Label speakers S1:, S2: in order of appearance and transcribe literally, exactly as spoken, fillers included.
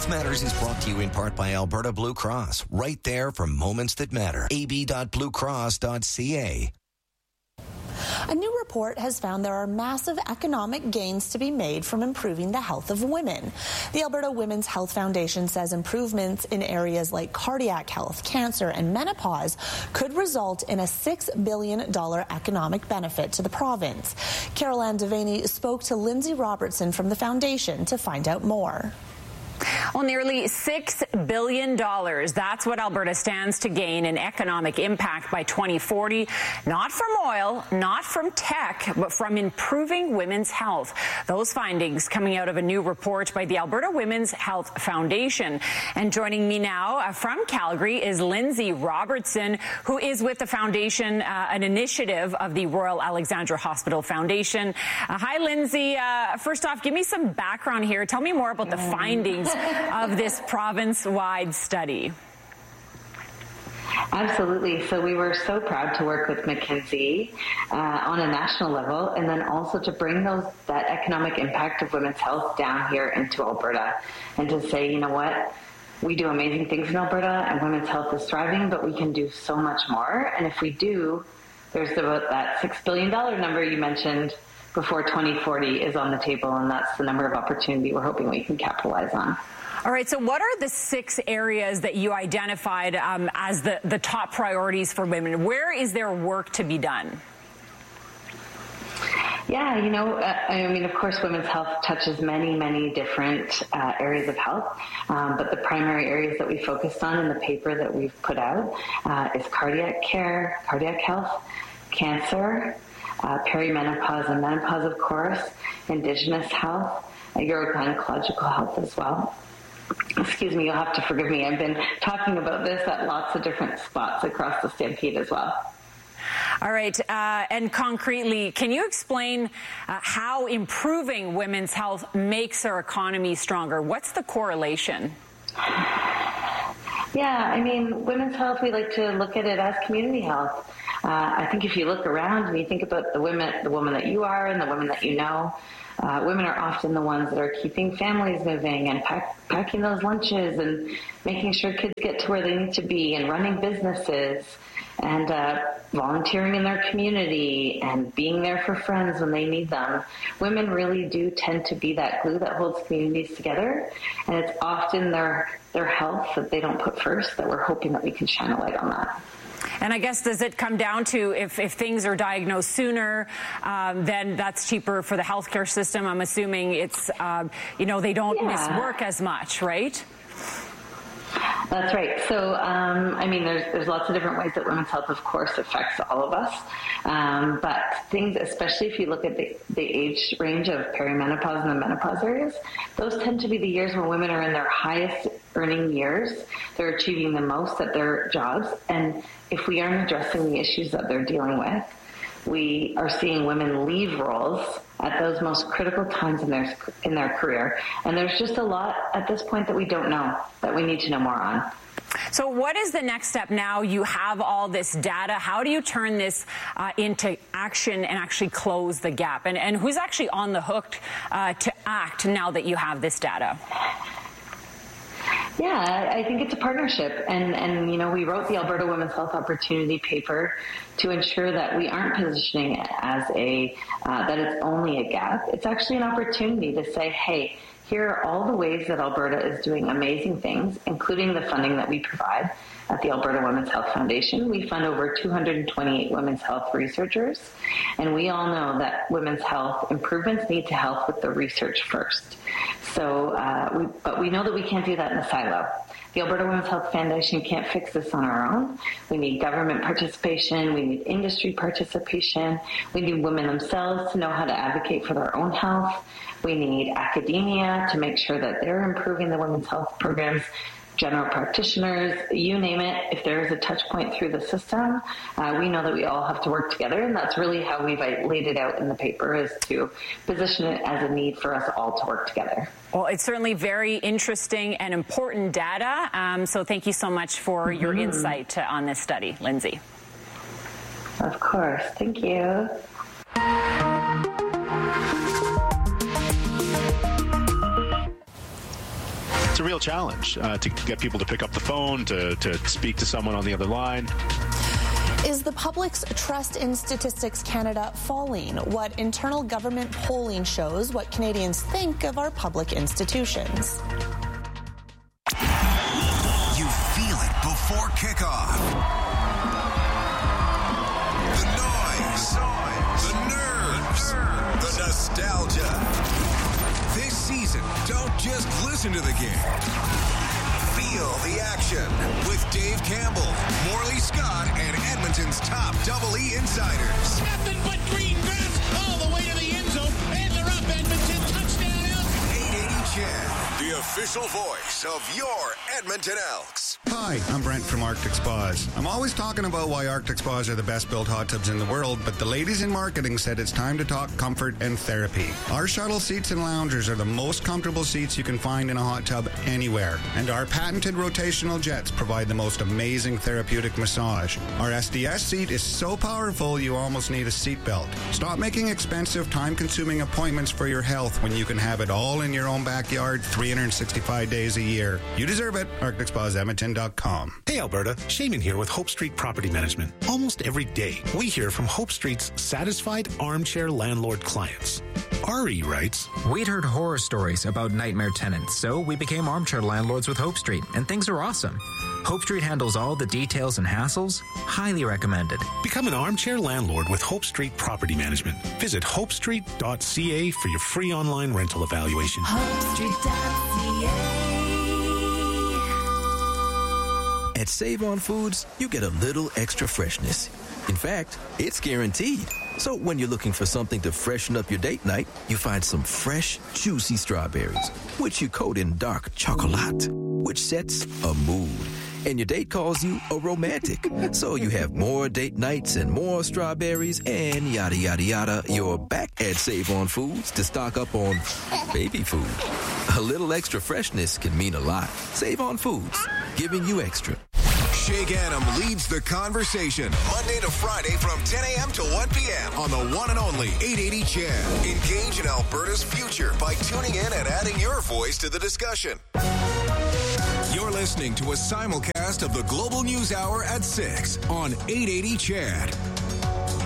S1: Health Matters is brought to you in part by Alberta Blue Cross. Right there for moments that matter. a b dot blue cross dot c a.
S2: A new report has found there are massive economic gains to be made from improving the health of women. The Alberta Women's Health Foundation says improvements in areas like cardiac health, cancer, and menopause could result in a six billion dollars economic benefit to the province. Carol Ann Devaney spoke to Lindsay Robertson from the foundation to find out more.
S3: Well, nearly six billion dollars. That's what Alberta stands to gain in economic impact by twenty forty. Not from oil, not from tech, but from improving women's health. Those findings coming out of a new report by the Alberta Women's Health Foundation. And joining me now uh, from Calgary is Lindsay Robertson, who is with the foundation, uh, an initiative of the Royal Alexandra Hospital Foundation. Uh, hi, Lindsay. Uh, first off, give me some background here. Tell me more about the findings of this province-wide study.
S4: Absolutely. So we were so proud to work with McKinsey uh, on a national level, and then also to bring those that economic impact of women's health down here into Alberta, and to say, you know what, we do amazing things in Alberta, and women's health is thriving, but we can do so much more. And if we do, there's about that six billion dollars number you mentioned before twenty forty is on the table, and that's the number of opportunity we're hoping we can capitalize on.
S3: All right, so what are the six areas that you identified um, as the, the top priorities for women? Where is there work to be done?
S4: Yeah, you know, uh, I mean, of course, women's health touches many, many different uh, areas of health, um, but the primary areas that we focused on in the paper that we've put out uh, is cardiac care, cardiac health, cancer, uh, perimenopause and menopause, of course, Indigenous health, uh, urogynecological health as well. Excuse me, you'll have to forgive me. I've been talking about this at lots of different spots across the Stampede as well.
S3: All right, uh, and concretely, can you explain uh, how improving women's health makes our economy stronger? What's the correlation?
S4: Yeah, I mean, women's health, we like to look at it as community health. Uh, I think if you look around and you think about the women, the woman that you are and the women that you know, Uh, women are often the ones that are keeping families moving and pack, packing those lunches and making sure kids get to where they need to be and running businesses and uh, volunteering in their community and being there for friends when they need them. Women really do tend to be that glue that holds communities together, and it's often their their health that they don't put first that we're hoping that we can shine a light on that.
S3: And I guess, does it come down to if, if things are diagnosed sooner, um, then that's cheaper for the healthcare system? I'm assuming it's, uh, you know, they don't
S4: yeah.
S3: miss work as much, right?
S4: That's right. So, um, I mean, there's there's lots of different ways that women's health, of course, affects all of us. Um, but things, especially if you look at the, the age range of perimenopause and the menopause areas, those tend to be the years when women are in their highest earning years. They're achieving the most at their jobs. And if we aren't addressing the issues that they're dealing with, we are seeing women leave roles at those most critical times in their in their career. And there's just a lot at this point that we don't know, that we need to know more on.
S3: So what is the next step now? You have all this data. How do you turn this uh, into action and actually close the gap? And, and who's actually on the hook uh, to act now that you have this data?
S4: Yeah, I think it's a partnership. And, and, you know, we wrote the Alberta Women's Health Opportunity paper to ensure that we aren't positioning it as a, uh, that it's only a gap. It's actually an opportunity to say, hey, here are all the ways that Alberta is doing amazing things, including the funding that we provide at the Alberta Women's Health Foundation. We fund over two hundred twenty-eight women's health researchers, and we all know that women's health improvements need to help with the research first. So, uh, we, but we know that we can't do that in a silo. The Alberta Women's Health Foundation can't fix this on our own. We need government participation. We need industry participation. We need women themselves to know how to advocate for their own health. We need academia to make sure that they're improving the women's health programs, general practitioners, you name it. If there is a touch point through the system, uh, we know that we all have to work together, and that's really how we've laid it out in the paper, is to position it as a need for us all to work together.
S3: Well, it's certainly very interesting and important data, um, so thank you so much for mm-hmm. your insight uh, on this study, Lindsay.
S4: Of course. Thank you.
S5: it's a real challenge uh, to get people to pick up the phone, to, to speak to someone on the other line.
S2: Is the public's trust in Statistics Canada falling? What internal government polling shows what Canadians think of our public institutions.
S6: You feel it before kickoff. The noise, the nerves, the nostalgia. This season, don't just listen to the game. Feel the action with Dave Campbell, Morley Scott, and Edmonton's top Double E insiders.
S7: Nothing but green grass all the way to the end zone, and they're up, Edmonton. Touchdown.
S6: eight eighty C H E D, the official voice of your Edmonton Elks.
S8: Hi, I'm Brent from Arctic Spas. I'm always talking about why Arctic Spas are the best built hot tubs in the world, but the ladies in marketing said it's time to talk comfort and therapy. Our shuttle seats and loungers are the most comfortable seats you can find in a hot tub anywhere, and our patented rotational jets provide the most amazing therapeutic massage. Our S D S seat is so powerful you almost need a seatbelt. Stop making expensive, time-consuming appointments for your health when you can have it all in your own backyard three hundred sixty-five days a year. You deserve it. Arctic Spas Edmonton dot com.
S9: Hey Alberta, Shaman here with Hope Street Property Management. Almost every day, we hear from Hope Street's satisfied armchair landlord clients. Ari writes,
S10: We'd heard horror stories about nightmare tenants, so we became armchair landlords with Hope Street, and things are awesome. Hope Street handles all the details and hassles. Highly recommended.
S9: Become an armchair landlord with Hope Street Property Management. Visit hope street dot c a for your free online rental evaluation.
S11: hope street dot c a.
S12: At Save On Foods, you get a little extra freshness. In fact, it's guaranteed. So when you're looking for something to freshen up your date night, you find some fresh, juicy strawberries, which you coat in dark chocolate, which sets a mood. And your date calls you a romantic. So you have more date nights and more strawberries and yada, yada, yada. You're back at Save On Foods to stock up on baby food. A little extra freshness can mean a lot. Save On Foods, giving you extra.
S6: Shake Annam leads the conversation Monday to Friday from ten a.m. to one p.m. on the one and only eight eighty C H E D. Engage in Alberta's future by tuning in and adding your voice to the discussion. You're listening to a simulcast of the Global News Hour at six on eight eighty C H E D.